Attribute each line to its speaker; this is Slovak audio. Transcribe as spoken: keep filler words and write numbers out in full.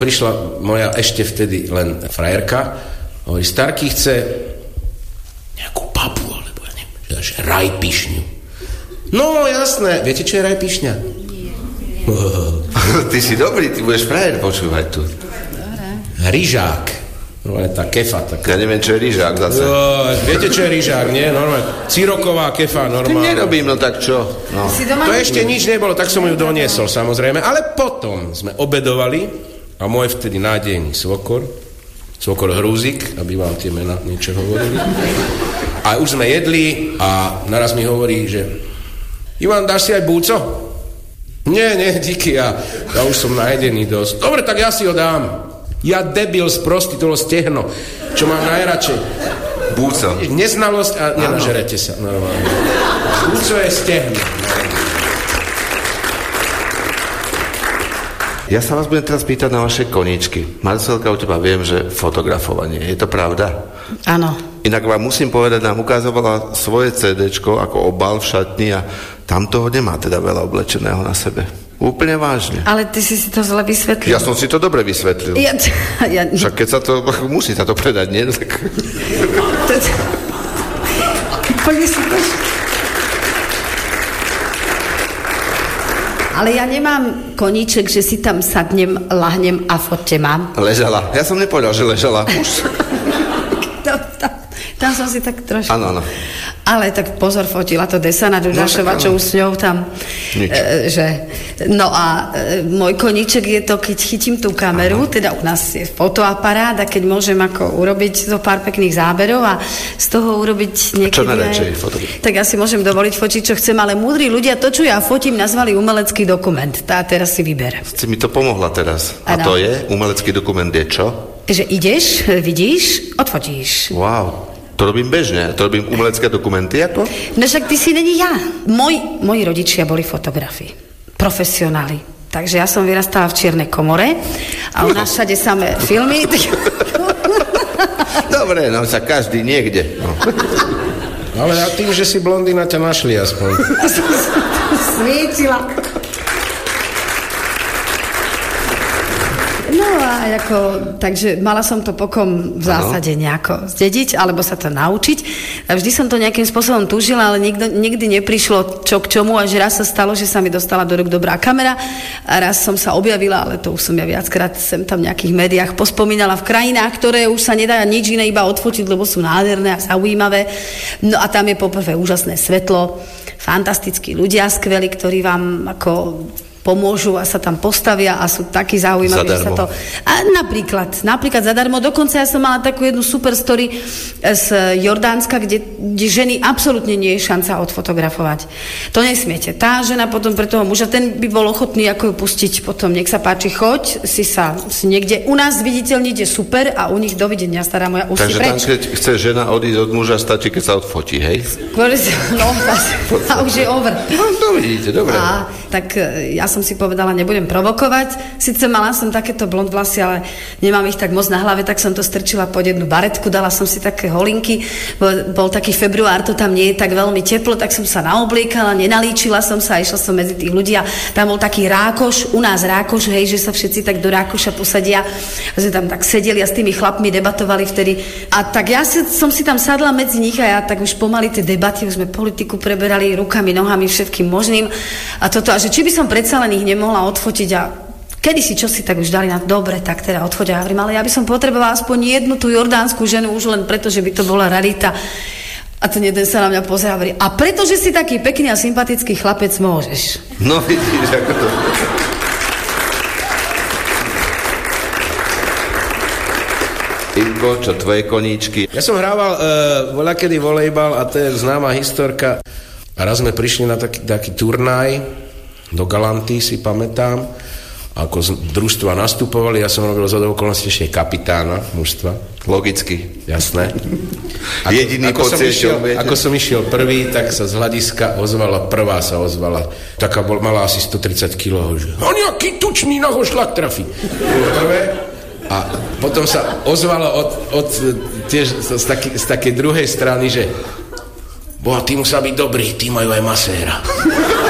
Speaker 1: Prišla moja ešte vtedy len frajerka, hovorí, Starký chce nejakú papu, alebo ja neviem, že rajpišňu. No, jasné. Viete, čo je rajpišňa? Nie.
Speaker 2: Oh. Ty si dobrý, ty budeš frajer počúvať tu.
Speaker 1: Ryžák. Normálne tá kefa. Tak...
Speaker 2: Ja neviem, čo je ryžák zase.
Speaker 1: No, viete, čo je ryžák, nie? Normálne. Ciroková kefa, normálne.
Speaker 2: Ty nerobím, no tak čo? No.
Speaker 1: To ešte nič nebolo, tak som ju doniesol, samozrejme. Ale potom sme obedovali a môj vtedy nádejný svokor, svokor Hrúzik, aby vám tie mená niečo hovorili. A už sme jedli a naraz mi hovorí, že Ivan, dáš si aj búco? Nie, nie, díky, ja, ja už som najedený dosť. Dobre, tak ja si ho dám. Ja debil sprostý, to bolo stehno, čo mám najradšej.
Speaker 2: Búco.
Speaker 1: Neznalosť a nenažerete sa normálne. Búco je stehno.
Speaker 2: Ja sa vás budem teraz pýtať na vaše koníčky. Marcelka, u teba viem, že fotografovanie. Je to pravda?
Speaker 3: Áno.
Speaker 2: Inak vám musím povedať, nám ukázovala svoje cédéčko ako obal v šatni a tam toho nemá teda veľa oblečeného na sebe. Úplne vážne.
Speaker 3: Ale ty si si to zle vysvetlil.
Speaker 2: Ja som si to dobre vysvetlil.
Speaker 3: Ja, ja,
Speaker 2: Však keď sa to, musí sa to predať, nie? Tak...
Speaker 3: To, úplne si to... Ale ja nemám koníček, že si tam sadnem, lahnem a fotte mám.
Speaker 2: Ležala. Ja som nepovedal, že ležala. Už.
Speaker 3: to, to, tam som si tak trošku...
Speaker 2: Áno, áno.
Speaker 3: Ale tak pozor, fotila to Desana Dudášova, čo už s ňou tam... E, že, no a e, môj koníček je to, keď chytím tú kameru, aha, teda u nás je fotoaparát a keď môžem ako urobiť zo pár pekných záberov a z toho urobiť niekedy...
Speaker 2: Čo najradšej fotografiť?
Speaker 3: Tak ja si môžem dovoliť fotiť, čo chcem, ale múdri ľudia to, čo ja fotím, nazvali umelecký dokument. Tá teraz si vyber.
Speaker 2: Si mi to pomohla teraz. A ano. To je? Umelecký dokument je čo?
Speaker 3: Že ideš, vidíš, odfotíš.
Speaker 2: Wow. To robím bežne, to robím umelecké dokumenty, ako?
Speaker 3: No však ty si není ja. Moj, moji rodičia boli fotografi, profesionáli. Takže ja som vyrastala v čiernej komore a u nás všade samé filmy.
Speaker 2: Dobre, no sa každý niekde. No.
Speaker 1: Ale ja tým, že si blondína, ťa našli aspoň.
Speaker 3: Svietila. No a ako, takže mala som to pokom v zásade nejako zdediť, alebo sa to naučiť. A vždy som to nejakým spôsobom túžila, ale nikdo, nikdy neprišlo čo k čomu, až raz sa stalo, že sa mi dostala do rúk dobrá kamera a raz som sa objavila, ale to už som ja viackrát sem tam v nejakých médiách pospomínala, v krajinách, ktoré už sa nedá nič iné iba odfotiť, lebo sú nádherné a zaujímavé. No a tam je poprvé úžasné svetlo, fantastickí ľudia skvelí, ktorí vám ako pomôžu a sa tam postavia a sú takí zaujímaví, že sa to... A napríklad, napríklad zadarmo. Dokonca ja som mala takú jednu super story z Jordánska, kde, kde ženy absolútne nie je šanca odfotografovať. To nesmiete. Tá žena potom pre toho muža, ten by bol ochotný ako ju pustiť potom. Nech sa páči, choď, si sa si niekde... U nás viditeľniť je super a u nich dovidenia, stará moja, už si preč.
Speaker 2: Takže tam, keď chce žena odísť od muža, stačí, keď sa odfotí, hej?
Speaker 3: No, a už je over.
Speaker 2: No, to vidíte, dobre.
Speaker 3: A tak ja som si povedala, nebudem provokovať. Sice mala som takéto blond vlasy, ale nemám ich tak moc na hlave, tak som to strčila pod jednu baretku, dala som si také holinky. Bol, bol taký február, to tam nie je tak veľmi teplo, tak som sa naobliekala, nenalíčila som sa a išla som medzi tých ľudí a tam bol taký rákoš, u nás rákoš, hej, že sa všetci tak do rákoša posadia. A sme tam tak sedeli a s tými chlapmi debatovali vtedy. A tak ja si, som si tam sadla medzi nich a ja tak už pomaly tie debaty, už sme politiku preberali rukami, nohami, všetkým možným. A toto, a že či by som predsa len ich nemohla odfotiť a kedy si čo si tak už dali na dobre, tak teda odfotia. Ja hovorím, ale ja by som potrebovala aspoň jednu tú jordánsku ženu už len preto, že by to bola rarita. A ten jeden sa na mňa pozerá a hovorí, a pretože si taký pekný a sympatický chlapec, môžeš.
Speaker 2: No vidíš, ako to... Ingo, čo tvoje koníčky?
Speaker 1: Ja som hrával uh, voľakedy volejbal a to je známa historka. A raz sme prišli na taký, taký turnaj do Galanty, si pamätám, ako z družstva nastupovali, ja som robil zhodou okolností ešte kapitána mužstva.
Speaker 2: Logicky.
Speaker 1: Jasné. Ako,
Speaker 2: Jediný
Speaker 1: ako, som išiel, ako som išiel prvý, tak sa z hľadiska ozvala, prvá sa ozvala, taká bol, mala asi stotridsať kilogramov, že on jaký tučný, na ho šlak trafí. Prvé. A potom sa ozvalo od, od tiež z, taký, z takej druhej strany, že boha, tí musia byť dobrí, tí majú aj maséra.